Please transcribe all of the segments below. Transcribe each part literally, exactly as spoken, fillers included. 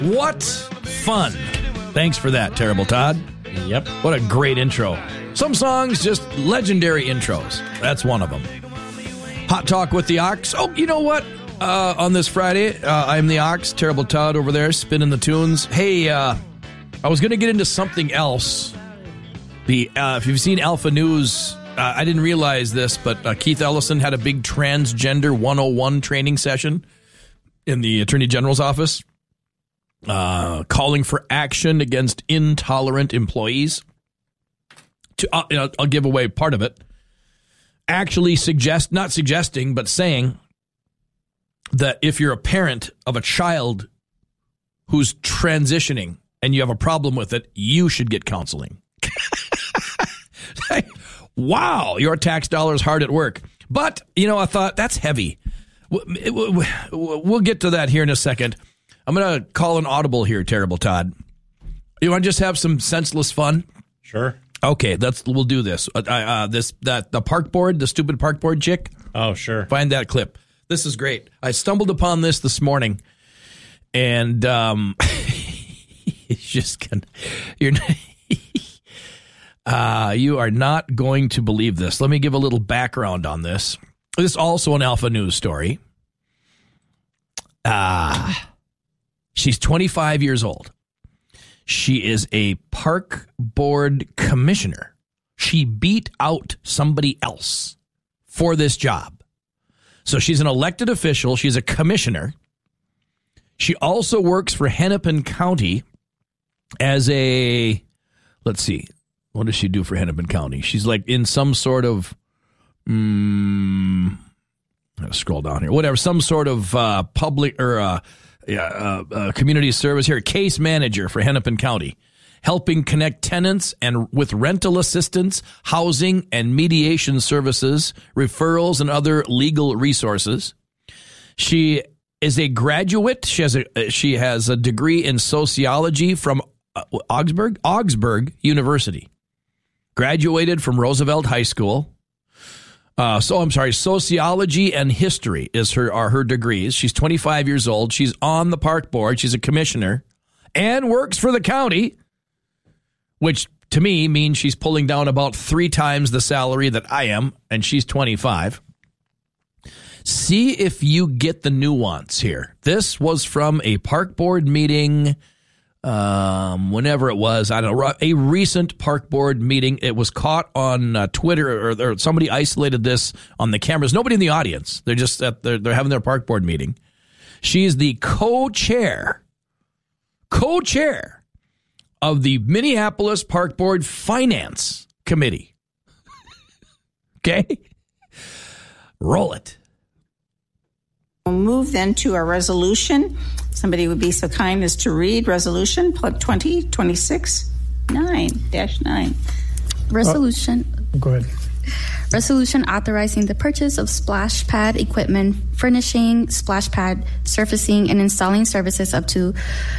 What fun. Thanks for that, Terrible Todd. Yep. What a great intro. Some songs, just legendary intros. That's one of them. Hot Talk with the Ox. Oh, you know what? Uh, on this Friday, uh, I'm the Ox, Terrible Todd over there, spinning the tunes. Hey, uh, I was going to get into something else. The uh, if you've seen Alpha News, uh, I didn't realize this, but uh, Keith Ellison had a big transgender one oh one training session in the Attorney General's office, uh, calling for action against intolerant employees. To, uh, you know, I'll give away part of it. Actually suggest, not suggesting, but saying that if you're a parent of a child who's transitioning and you have a problem with it, you should get counseling. Wow, your tax dollars hard at work. But, you know, I thought that's heavy. We'll get to that here in a second. I'm going to call an audible here, Terrible Todd. You want to just have some senseless fun? Sure. Okay, that's we'll do this. Uh, uh, this that the park board, the stupid park board chick. Oh, sure. Find that clip. This is great. I stumbled upon this this morning, and um, it's just gonna, you're uh, you are not going to believe this. Let me give a little background on this. This is also an Alpha News story. Ah, uh, she's twenty-five years old. She is a park board commissioner. She beat out somebody else for this job. So she's an elected official. She's a commissioner. She also works for Hennepin County as a, let's see, what does she do for Hennepin County? She's like in some sort of, um, I'll scroll down here, whatever, some sort of uh, public or uh, Yeah, uh, uh, community service here, case manager for Hennepin County, helping connect tenants and with rental assistance, housing, and mediation services, referrals, and other legal resources. She is a graduate. She has a she has a degree in sociology from uh, Augsburg Augsburg University. Graduated from Roosevelt High School. Uh, so I'm sorry, sociology and history is her are her degrees. She's twenty-five years old. She's on the park board. She's a commissioner and works for the county, which to me means she's pulling down about three times the salary that I am, and she's twenty-five. See if you get the nuance here. This was from a park board meeting. Um, whenever it was, I don't know, a recent park board meeting. It was caught on uh, Twitter, or, or somebody isolated this on the cameras. Nobody in the audience. They're just at, they're, they're having their park board meeting. She's the co-chair, co-chair of the Minneapolis Park Board Finance Committee. Okay, roll it. We'll move then to our resolution. Somebody would be so kind as to read resolution twenty twenty-six nine dash nine. Resolution. Oh, go ahead. Resolution authorizing the purchase of splash pad equipment, furnishing splash pad surfacing, and installing services up to.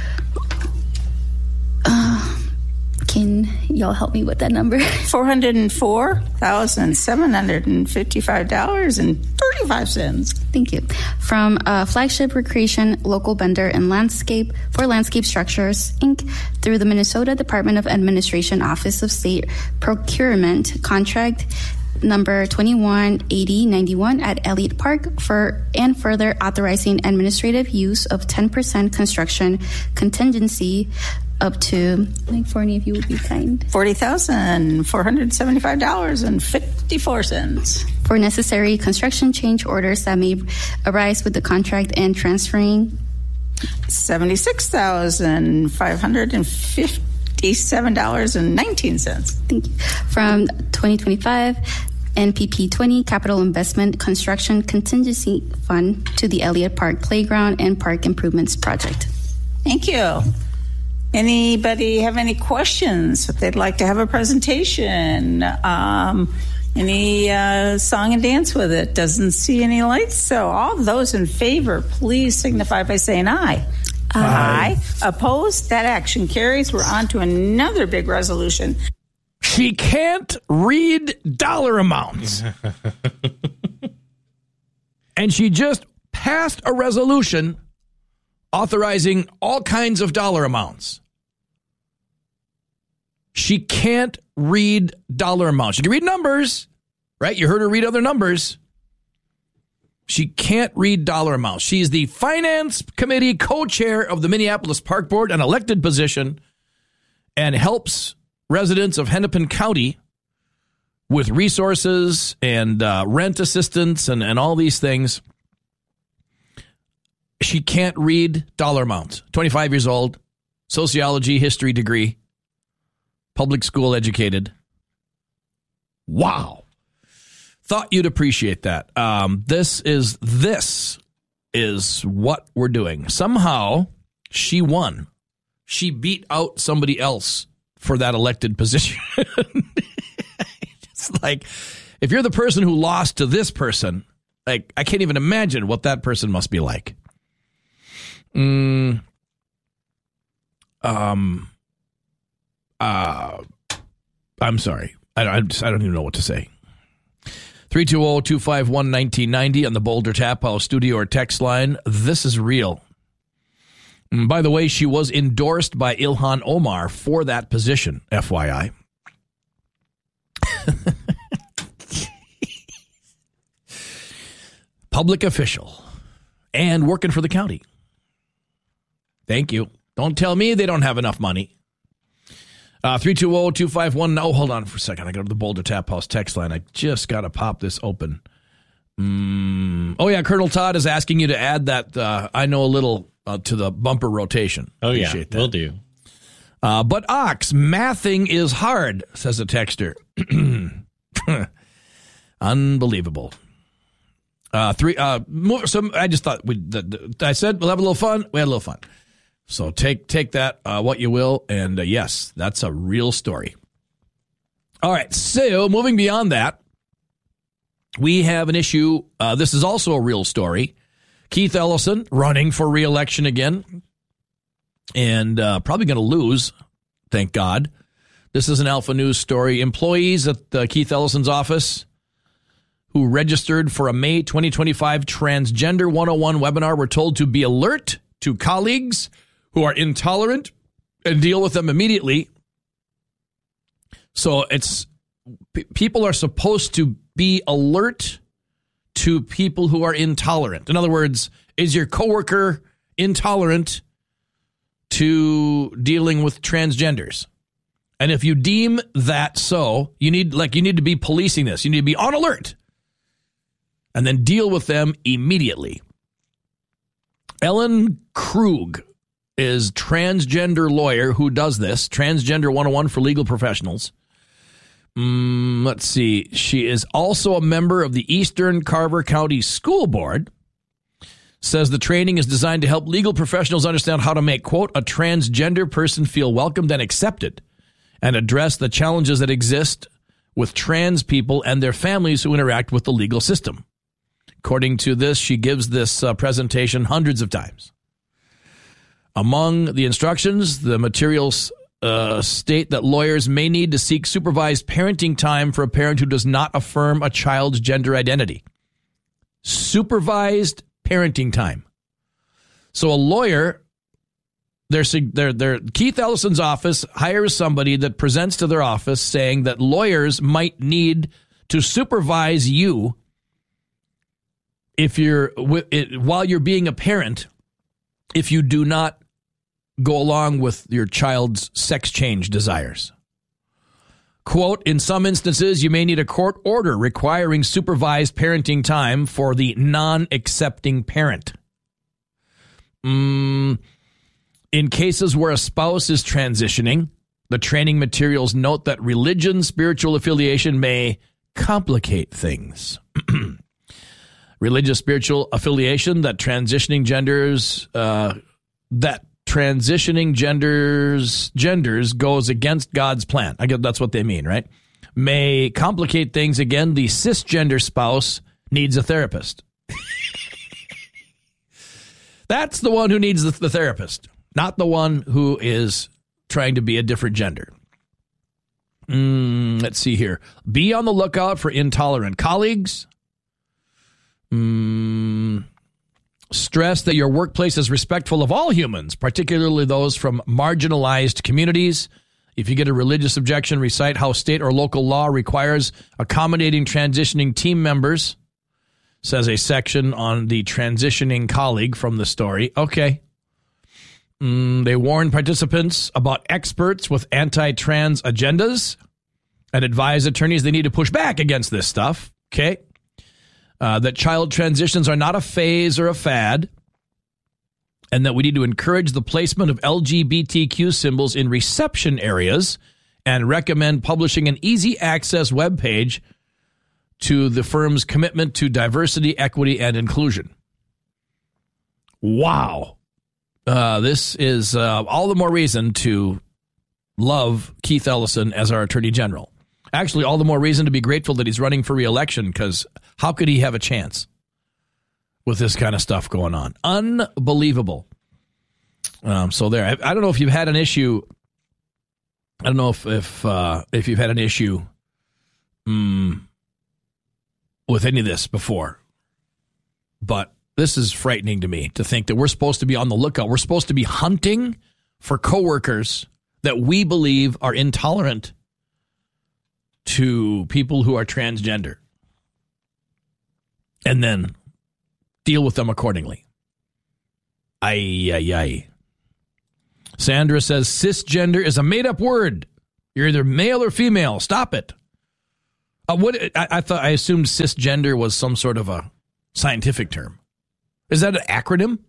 Uh, can y'all help me with that number? four hundred four thousand seven hundred fifty-five dollars and thirty-five cents. Thank you. From uh, Flagship Recreation, Local Vendor and Landscape for Landscape Structures, Incorporated, through the Minnesota Department of Administration Office of State Procurement, contract number twenty-one eighty ninety-one at Elliott Park, for and further authorizing administrative use of ten percent construction contingency up to, like, Forney, if you would be kind. forty thousand four hundred seventy-five dollars and fifty-four cents. For necessary construction change orders that may arise with the contract and transferring. seventy-six thousand five hundred fifty-seven dollars and nineteen cents. Thank you. From twenty twenty-five N P P twenty Capital Investment Construction Contingency Fund to the Elliott Park Playground and Park Improvements Project. Thank you. Anybody have any questions? If they'd like to have a presentation, um, any uh, song and dance with it? Doesn't see any lights. So all those in favor, please signify by saying aye. Aye. Aye. Opposed? That action carries. We're on to another big resolution. She can't read dollar amounts. And she just passed a resolution authorizing all kinds of dollar amounts. She can't read dollar amounts. She can read numbers, right? You heard her read other numbers. She can't read dollar amounts. She's the finance committee co-chair of the Minneapolis Park Board, an elected position, and helps residents of Hennepin County with resources and uh, rent assistance and, and all these things. She can't read dollar amounts. twenty-five years old, sociology, history degree, public school educated. Wow. Thought you'd appreciate that. Um, this is this is what we're doing. Somehow she won. She beat out somebody else for that elected position. It's like, if you're the person who lost to this person, like, I can't even imagine what that person must be like. Mm, um, uh, I'm sorry. I, I, just, I don't even know what to say. three two zero, two five one, one nine nine zero on the Boulder Tap House studio or text line. This is real. And by the way, she was endorsed by Ilhan Omar for that position, F Y I. Public official and working for the county. Thank you. Don't tell me they don't have enough money. Uh, three two zero, two five one. Oh, hold on for a second. I got to the Boulder Tap House text line. I just got to pop this open. Mm. Oh, yeah. Colonel Todd is asking you to add that uh, I know a little uh, to the bumper rotation. Oh, Appreciate yeah. that. Will do. Uh, but Ox, mathing is hard, says a texter. Unbelievable. Uh, three. Uh, more, so I just thought we. The, the, I said we'll have a little fun. We had a little fun. So take take that uh, what you will, and uh, yes, that's a real story. All right. So moving beyond that, we have an issue. Uh, this is also a real story. Keith Ellison running for re-election again, and uh, probably going to lose. Thank God. This is an Alpha News story. Employees at uh, Keith Ellison's office who registered for a May twenty twenty-five Transgender one oh one webinar were told to be alert to colleagues who are intolerant and deal with them immediately. So it's p- people are supposed to be alert to people who are intolerant. In other words, is your coworker intolerant to dealing with transgenders? And if you deem that so, you need like you need to be policing this. You need to be on alert and then deal with them immediately. Ellen Krug is transgender lawyer who does this, Transgender one oh one for legal professionals. Mm, let's see. She is also a member of the Eastern Carver County School Board. Says the training is designed to help legal professionals understand how to make, quote, a transgender person feel welcomed and accepted and address the challenges that exist with trans people and their families who interact with the legal system. According to this, she gives this uh, presentation hundreds of times. Among the instructions, the materials uh, state that lawyers may need to seek supervised parenting time for a parent who does not affirm a child's gender identity. Supervised parenting time. So a lawyer, their, their, their, Keith Ellison's office hires somebody that presents to their office saying that lawyers might need to supervise you if you're while you're being a parent, if you do not go along with your child's sex change desires. Quote, in some instances, you may need a court order requiring supervised parenting time for the non-accepting parent. Mm, in cases where a spouse is transitioning, the training materials note that religion, spiritual affiliation may complicate things. Religious, spiritual affiliation that transitioning genders, uh, that transitioning genders, genders goes against God's plan. I guess that's what they mean, right? May complicate things. Again, the cisgender spouse needs a therapist. That's the one who needs the, the therapist, not the one who is trying to be a different gender. Mm, let's see here. Be on the lookout for intolerant colleagues. Mm, Stress that your workplace is respectful of all humans, particularly those from marginalized communities. If you get a religious objection, recite how state or local law requires accommodating transitioning team members, says a section on the transitioning colleague from the story. Okay. Mm, they warn participants about experts with anti-trans agendas and advise attorneys they need to push back against this stuff. Okay. Uh, that child transitions are not a phase or a fad, and that we need to encourage the placement of L G B T Q symbols in reception areas and recommend publishing an easy access webpage to the firm's commitment to diversity, equity, and inclusion. Wow. Uh, this is uh, all the more reason to love Keith Ellison as our Attorney General. Actually, all the more reason to be grateful that he's running for re-election, because how could he have a chance with this kind of stuff going on? Unbelievable. Um, so there, I, I don't know if you've had an issue. I don't know if if uh, if you've had an issue um, with any of this before, but this is frightening to me to think that we're supposed to be on the lookout. We're supposed to be hunting for coworkers that we believe are intolerant to people who are transgender, and then deal with them accordingly. Ay, ay, ay. Sandra says cisgender is a made-up word. You're either male or female. Stop it. Uh, what I, I thought I assumed cisgender was some sort of a scientific term. Is that an acronym?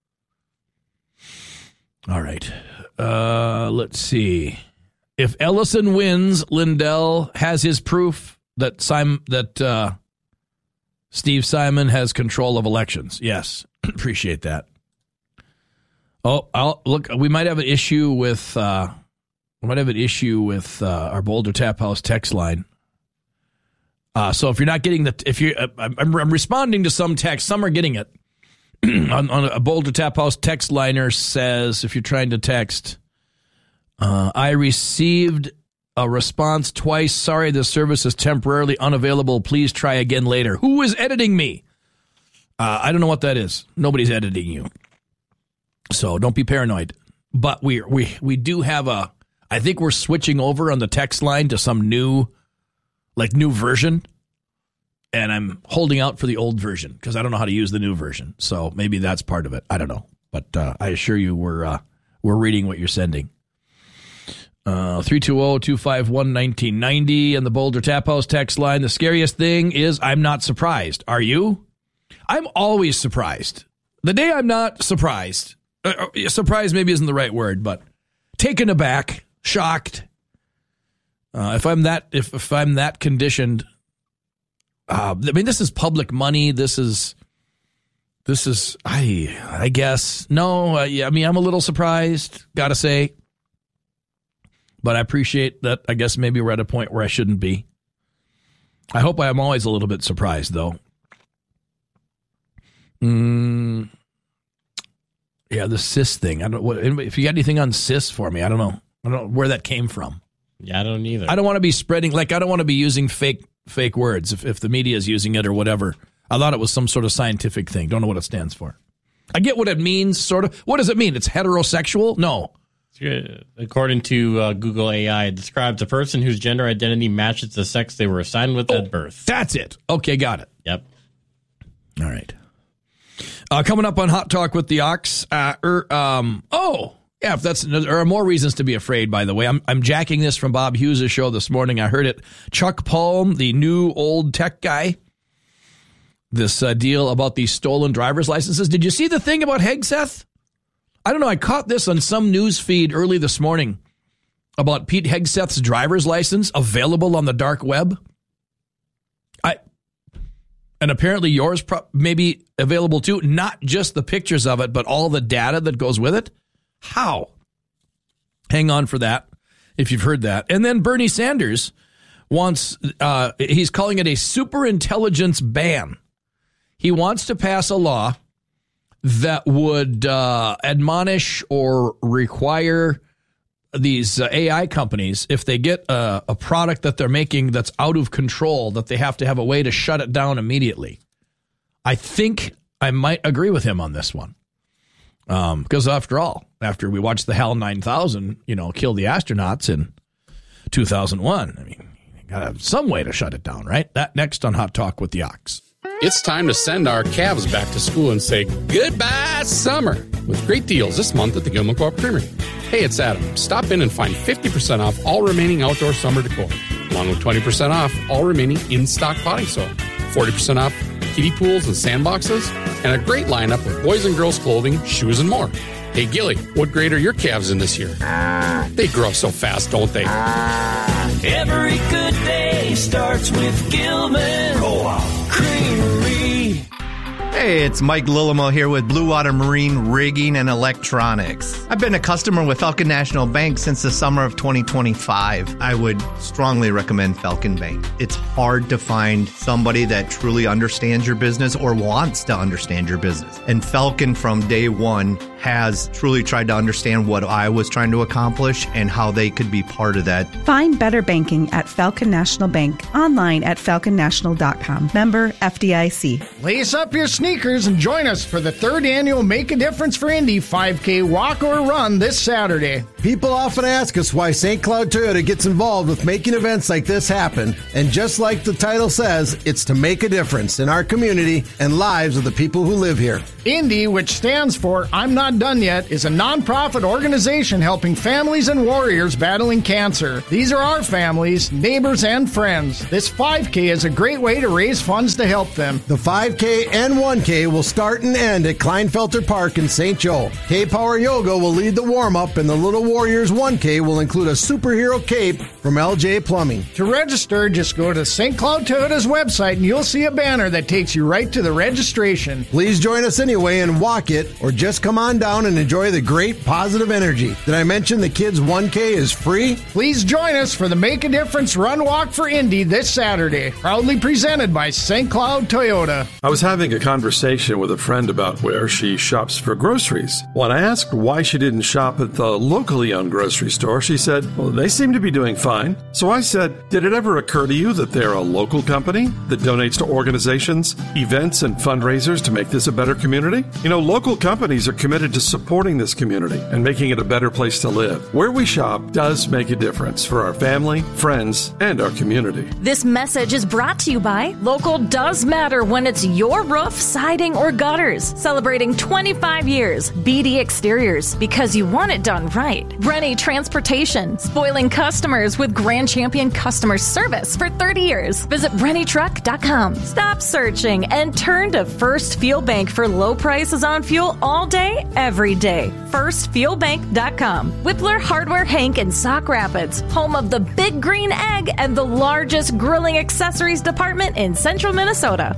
All right. Uh, let's see. If Ellison wins, Lindell has his proof that Simon, that uh, Steve Simon has control of elections. Yes, appreciate that. Oh, I'll, look, we might have an issue with uh, we might have an issue with uh, our Boulder Tap House text line. Uh, so if you're not getting the, if you, uh, I'm, I'm responding to some text, some are getting it. on, on a Boulder Tap House text liner says, if you're trying to text. Uh, I received a response twice. Sorry, the service is temporarily unavailable. Please try again later. Who is editing me? Uh, I don't know what that is. Nobody's editing you. So don't be paranoid. But we we we do have a, I think we're switching over on the text line to some new, like new version. And I'm holding out for the old version because I don't know how to use the new version. So maybe that's part of it. I don't know. But uh, I assure you we're, uh, we're reading what you're sending. Uh, three two zero, two five one, one nine nine zero and the Boulder Tap House text line. The scariest thing is I'm not surprised. Are you? I'm always surprised. The day I'm not surprised, uh, surprised maybe isn't the right word, but taken aback, shocked. Uh, if I'm that, if, if I'm that conditioned, uh, I mean, this is public money. This is, this is, I, I guess, no, uh, yeah, I mean, I'm a little surprised, gotta say. But I appreciate that. I guess maybe we're at a point where I shouldn't be. I hope I am always a little bit surprised, though. Mm, yeah, the cis thing. I don't. What, if you got anything on cis for me, I don't know. I don't know where that came from. Yeah, I don't either. I don't want to be spreading. Like I don't want to be using fake fake words. If if the media is using it or whatever, I thought it was some sort of scientific thing. Don't know what it stands for. I get what it means, sort of. What does it mean? It's heterosexual? No. According to uh, Google A I, it describes a person whose gender identity matches the sex they were assigned with oh, at birth. That's it. Okay, got it. Yep. All right. Uh, coming up on Hot Talk with the Ox. Uh, er, um, oh, yeah, if that's there are more reasons to be afraid, by the way. I'm I'm jacking this from Bob Hughes' show this morning. I heard it. Chuck Palm, the new old tech guy, this uh, deal about these stolen driver's licenses. Did you see the thing about Hegseth? I don't know. I caught this on some news feed early this morning about Pete Hegseth's driver's license available on the dark web. I and apparently yours pro- may be available too. Not just the pictures of it, but all the data that goes with it. How? Hang on for that if you've heard that. And then Bernie Sanders wants. Uh, he's calling it a superintelligence ban. He wants to pass a law that would uh, admonish or require these uh, A I companies, if they get a, a product that they're making that's out of control, that they have to have a way to shut it down immediately. I think I might agree with him on this one. Um, because after all, after we watched the HAL nine thousand, you know, kill the astronauts in two thousand one, I mean, you got to have some way to shut it down, right? That next on Hot Talk with the Ox. It's time to send our calves back to school and say goodbye summer with great deals this month at the Gilman Co-op Creamery. Hey, it's Adam. Stop in and find fifty percent off all remaining outdoor summer decor, along with twenty percent off all remaining in-stock potting soil, forty percent off kiddie pools and sandboxes, and a great lineup of boys and girls clothing, shoes, and more. Hey, Gilly, what grade are your calves in this year? They grow up so fast, don't they? Every good day starts with Gilman Co-op Creamery. Hey, it's Mike Lillimo here with Blue Water Marine Rigging and Electronics. I've been a customer with Falcon National Bank since the summer of twenty twenty-five. I would strongly recommend Falcon Bank. It's hard to find somebody that truly understands your business or wants to understand your business. And Falcon from day one has truly tried to understand what I was trying to accomplish and how they could be part of that. Find better banking at Falcon National Bank, online at falcon national dot com. Member F D I C. Lace up your sneakers and join us for the third annual Make a Difference for Indy five K walk or run this Saturday. People often ask us why Saint Cloud Toyota gets involved with making events like this happen. And just like the title says, it's to make a difference in our community and lives of the people who live here. Indy, which stands for I'm Not Done Yet, is a nonprofit organization helping families and warriors battling cancer. These are our families, neighbors, and friends. This five K is a great way to raise funds to help them. The five K and one K will start and end at Kleinfelter Park in Saint Joe. K-Power Yoga will lead the warm-up, and the Little Warriors one K will include a superhero cape from L J Plumbing. To register, just go to Saint Cloud Toyota's website and you'll see a banner that takes you right to the registration. Please join us anyway and walk it, or just come on down and enjoy the great positive energy. Did I mention the kids one K is free? Please join us for the Make a Difference Run Walk for Indy this Saturday. Proudly presented by Saint Cloud Toyota. I was having a conversation with a friend about where she shops for groceries. When I asked why she didn't shop at the locally owned grocery store, she said, well, they seem to be doing fine. So I said, did it ever occur to you that they're a local company that donates to organizations, events, and fundraisers to make this a better community? You know, local companies are committed to supporting this community and making it a better place to live. Where we shop does make a difference for our family, friends, and our community. This message is brought to you by Local Does Matter when it's your roof, siding, or gutters. Celebrating twenty-five years. B D Exteriors, because you want it done right. Rennie Transportation, spoiling customers with Grand Champion customer service for thirty years. Visit rennie truck dot com. Stop searching and turn to First Fuel Bank for low prices on fuel all day, every day. first fuel bank dot com. Whippler Hardware Hank in Sauk Rapids, home of the Big Green Egg and the largest grilling accessories department in central Minnesota.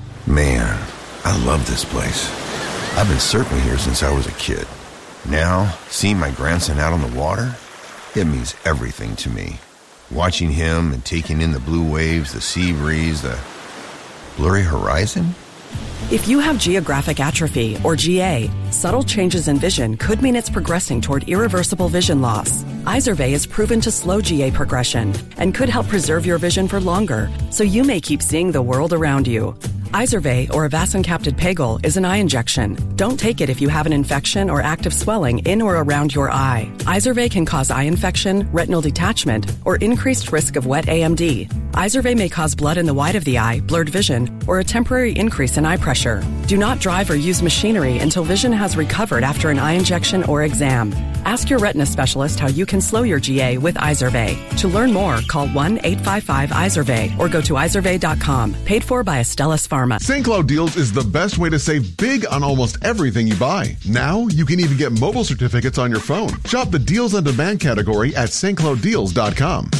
Man, I love this place. I've been surfing here since I was a kid. Now, seeing my grandson out on the water, it means everything to me. Watching him and taking in the blue waves, the sea breeze, the blurry horizon. If you have geographic atrophy, or G A, subtle changes in vision could mean it's progressing toward irreversible vision loss. Izervay is proven to slow G A progression and could help preserve your vision for longer, so you may keep seeing the world around you. Izervay, or avacincaptad pegol, is an eye injection. Don't take it if you have an infection or active swelling in or around your eye. Izervay can cause eye infection, retinal detachment, or increased risk of wet A M D. Izervay may cause blood in the white of the eye, blurred vision, or a temporary increase in eye pressure. Do not drive or use machinery until vision has recovered after an eye injection or exam. Ask your retina specialist how you can slow your G A with Izervay. To learn more, call one eight five five Izervay or go to izervay dot com. Paid for by Astellas Pharma. Saint Cloud Deals is the best way to save big on almost everything you buy. Now, you can even get mobile certificates on your phone. Shop the Deals on Demand category at st cloud deals dot com.